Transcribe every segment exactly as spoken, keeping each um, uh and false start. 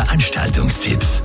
Veranstaltungstipps.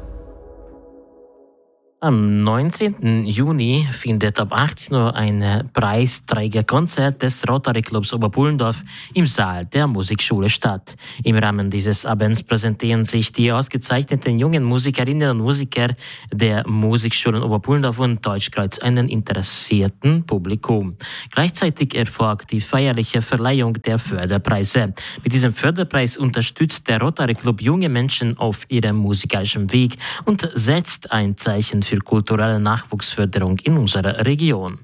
Am neunzehnten Juni findet ab achtzehn Uhr ein Preisträgerkonzert des Rotary Clubs Oberpullendorf im Saal der Musikschule statt. Im Rahmen dieses Abends präsentieren sich die ausgezeichneten jungen Musikerinnen und Musiker der Musikschulen Oberpullendorf und Deutschkreuz einem interessierten Publikum. Gleichzeitig erfolgt die feierliche Verleihung der Förderpreise. Mit diesem Förderpreis unterstützt der Rotary Club junge Menschen auf ihrem musikalischen Weg und setzt ein Zeichen für kulturelle Nachwuchsförderung in unserer Region.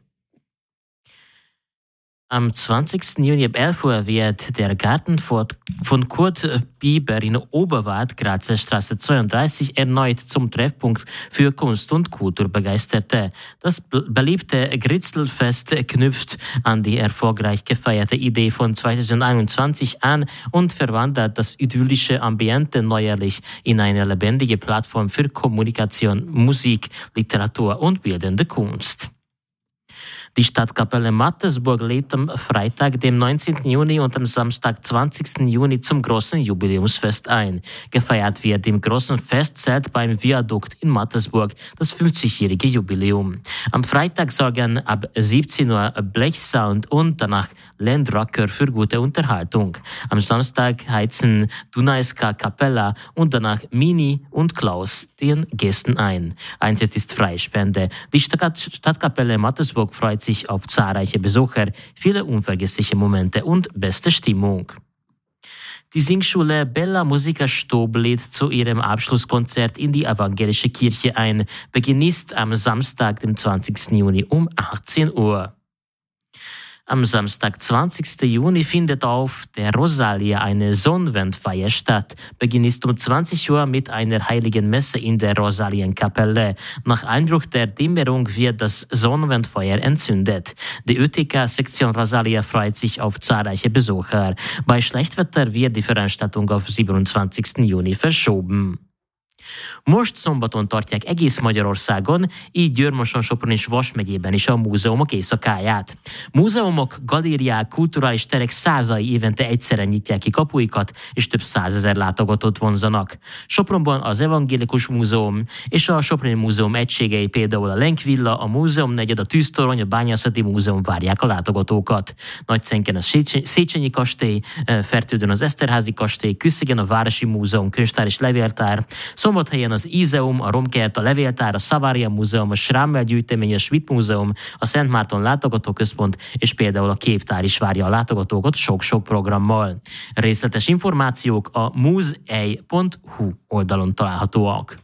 Am zwanzigsten Juni ab elf Uhr wird der Garten von Kurt Bieber in Oberwart, Grazer Straße zweiunddreißig, erneut zum Treffpunkt für Kunst- und Kulturbegeisterte. Das beliebte Gritzelfest knüpft an die erfolgreich gefeierte Idee von zweitausendeinundzwanzig an und verwandelt das idyllische Ambiente neuerlich in eine lebendige Plattform für Kommunikation, Musik, Literatur und bildende Kunst. Die Stadtkapelle Mattersburg lädt am Freitag, dem neunzehnten Juni und am Samstag, zwanzigsten Juni zum großen Jubiläumsfest ein. Gefeiert wird im großen Festzelt beim Viadukt in Mattersburg das fünfzigjährige Jubiläum. Am Freitag sorgen ab siebzehn Uhr Blechsound und danach Landrocker für gute Unterhaltung. Am Samstag heizen Dunajska Kapella und danach Mini und Klaus den Gästen ein. Eintritt ist Freispende. Die Stadtkapelle Mattersburg freut sich auf zahlreiche Besucher, viele unvergessliche Momente und beste Stimmung. Die Singschule Bella Musica Stob lädt zu ihrem Abschlusskonzert in die evangelische Kirche ein. Beginn ist am Samstag, dem zwanzigsten Juni um achtzehn Uhr. Am Samstag, zwanzigsten Juni, findet auf der Rosalia eine Sonnenwendfeier statt. Beginn ist um zwanzig Uhr mit einer heiligen Messe in der Rosalienkapelle. Nach Einbruch der Dämmerung wird das Sonnenwendfeuer entzündet. Die Ö T K-Sektion Rosalia freut sich auf zahlreiche Besucher. Bei Schlechtwetter wird die Veranstaltung auf siebenundzwanzigsten Juni verschoben. Most szombaton tartják egész Magyarországon, így Győr-Moson, Sopron és Vas megyében is a múzeumok éjszakáját. Múzeumok, galériák, kulturális terek százai évente egyszerre nyitják ki kapuikat, és több százezer látogatót vonzanak. Sopronban az Evangélikus Múzeum és a Soproni Múzeum egységei, például a Lenkvilla, a Múzeumnegyed, a Tűztorony, a Bányászati Múzeum várják a látogatókat. Nagycenken a Széchenyi kastély, Fertődön az Eszterházi kastély, Küszögen a Városi Múzeum, Könyvtár és Levéltár, Szombathelyen az Ízeum, a Romkert, a Levéltár, a Savaria Múzeum, a Schrammel gyűjtemény, a Schmidt Múzeum, a Szent Márton látogatóközpont, és például a Képtár is várja a látogatókat sok-sok programmal. Részletes információk a muzei pont hu oldalon találhatóak.